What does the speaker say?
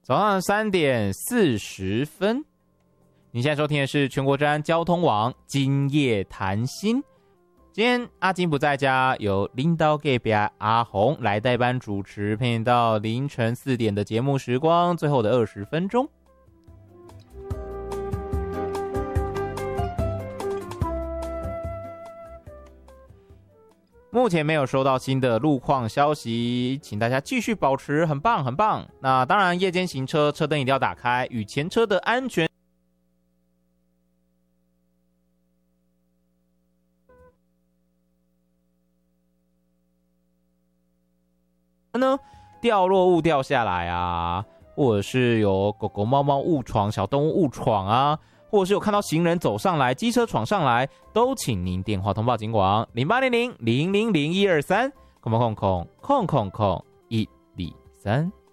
早上3:40。你现在收听的是全国治安交通网今夜谈心。今天阿金不在家，由领导隔壁阿红来代班主持，陪你到凌晨4点的节目时光，最后的20分钟。目前没有收到新的路况消息，请大家继续保持很棒很棒。那当然，夜间行车车灯一定要打开，与前车的安全呢，掉落物掉下来啊，或者是有狗狗猫猫误闯，小动物误闯啊，或者是有看到行人走上来，机车闯上来，都请您电话通报警广0800000123，000123。